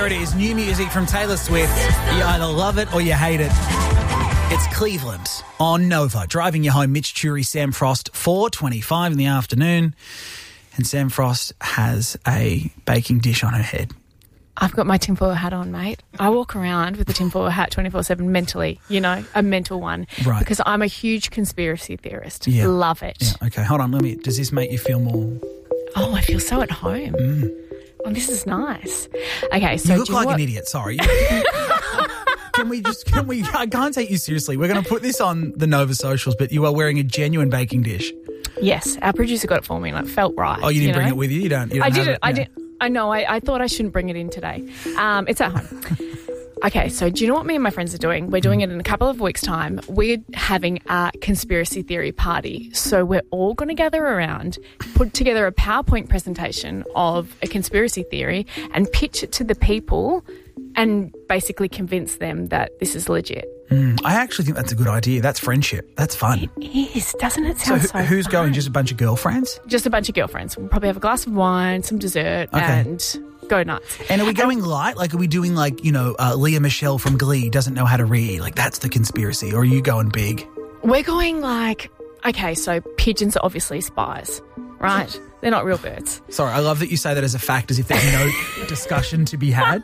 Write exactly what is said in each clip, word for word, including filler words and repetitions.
Here it is, new music from Taylor Swift. You either love it or you hate it. It's Cleveland on Nova. Driving you home, Mitch Churi, Sam Frost, four twenty-five in the afternoon. And Sam Frost has a baking dish on her head. I've got my tinfoil hat on, mate. I walk around with the tinfoil hat twenty-four seven mentally, you know, a mental one. Right. Because I'm a huge conspiracy theorist. Yeah. Love it. Yeah, okay, hold on. Let me. Does this make you feel more... Oh, I feel so at home. Mm. Oh, this is nice. Okay, so You look do you like know an what? idiot, sorry. Can we just, can we, I can't take you seriously. We're going to put this on the Nova socials, but you are wearing a genuine baking dish. Yes, our producer got it for me and it felt right. Oh, you didn't you bring know? it with you? You don't, you don't I have did it. I yeah. did. I know. I, I thought I shouldn't bring it in today. Um, it's at home. Okay, so do you know what me and my friends are doing? We're doing it in a couple of weeks' time. We're having a conspiracy theory party. So we're all going to gather around, put together a PowerPoint presentation of a conspiracy theory and pitch it to the people and basically convince them that this is legit. Mm, I actually think that's a good idea. That's friendship. That's fun. It is. Doesn't it So, sound who- so, who's fun? going? Just a bunch of girlfriends? Just a bunch of girlfriends. We'll probably have a glass of wine, some dessert, Okay. and go nuts. And are we going light? Like, are we doing like, you know, uh, Leah Michelle from Glee doesn't know how to read? Like, that's the conspiracy. Or are you going big? We're going like, okay, so pigeons are obviously spies, right? They're not real birds. Sorry, I love that you say that as a fact, as if there's no discussion to be had.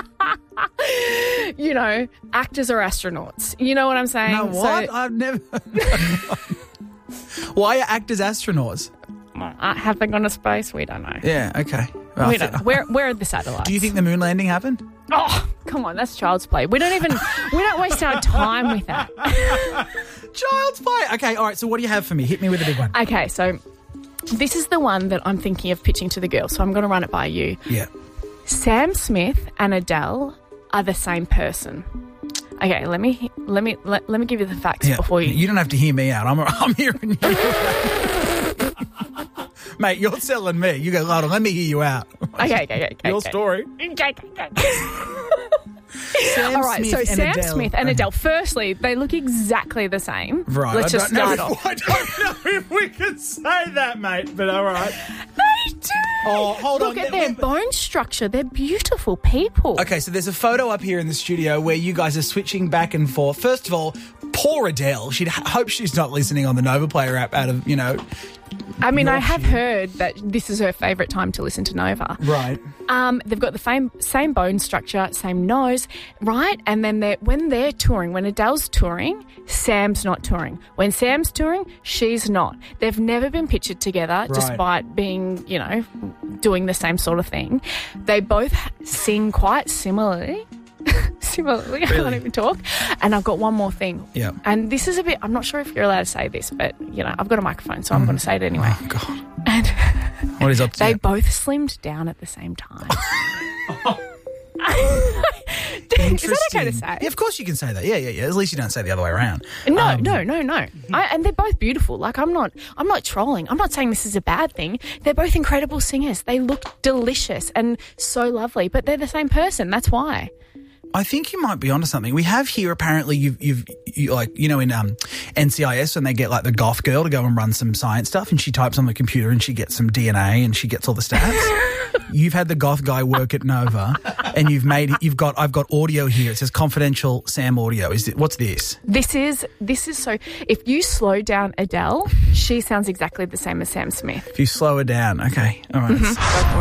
You know, actors are astronauts. You know what I'm saying? No, what? So, I've never... Why are actors astronauts? uh, have they gone to space? We don't know. Yeah, okay. Well, We I don't know. thi- Where, where are the satellites? Do you think the moon landing happened? Oh, come on, that's child's play. We don't even, we don't waste our time with that. Child's play. Okay, all right, so what do you have for me? Hit me with a big one. Okay, so this is the one that I'm thinking of pitching to the girls, so I'm going to run it by you. Yeah. Sam Smith and Adele are the same person. Okay, let me let me let, let me give you the facts yeah. before you. You don't have to hear me out. I'm, I'm hearing you. Mate, you're selling me. You go, hold on, let me hear you out. Okay, okay, okay. okay Your okay. story. Okay, okay, okay. Sam All right, Smith so and Sam Adele. Smith and Okay. Adele. Firstly, they look exactly the same. Right. Let's I just don't know start if- off. I don't know if we can say that, mate, but all right. They do. Oh, hold Look on. at their bone structure. They're beautiful people. Okay, so there's a photo up here in the studio where you guys are switching back and forth. First of all, poor Adele. She'd h- hope she's not listening on the Nova Player app out of, you know... I mean, I Your have shit. heard that this is her favourite time to listen to Nova. Right. Um, they've got the same same bone structure, same nose, right? And then they're, when they're touring, when Adele's touring, Sam's not touring. When Sam's touring, she's not. They've never been pictured together, despite being, you know, doing the same sort of thing. They both sing quite similarly. Similarly, I Really? can't even talk. And I've got one more thing. Yeah. And this is a bit, I'm not sure if you're allowed to say this, but, you know, I've got a microphone, so I'm going to say it anyway. Oh, God. And What is up to they you? both slimmed down at the same time. Is that okay to say? Yeah, of course you can say that. Yeah, yeah, yeah. At least you don't say the other way around. No, Um, no, no, no. I, and they're both beautiful. Like, I'm not, I'm not trolling. I'm not saying this is a bad thing. They're both incredible singers. They look delicious and so lovely, but they're the same person. That's why. I think you might be onto something. We have here apparently you've you've you, like you know in um, N C I S when they get like the goth girl to go and run some science stuff and she types on the computer and she gets some D N A and she gets all the stats. You've had the goth guy work at Nova and you've made you've got I've got audio here. It says confidential Sam audio. Is it what's this? This is, this is so, if you slow down Adele, she sounds exactly the same as Sam Smith. If you slow her down, okay, all right.